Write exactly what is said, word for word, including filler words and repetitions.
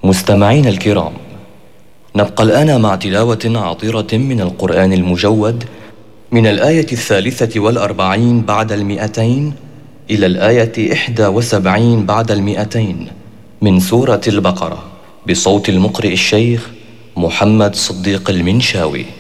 مستمعين الكرام، نبقى الآن مع تلاوة عطرة من القرآن المجود من الآية الثالثة والأربعين بعد المئتين إلى الآية إحدى وسبعين بعد المئتين من سورة البقرة، بصوت المقرئ الشيخ محمد صديق المنشاوي.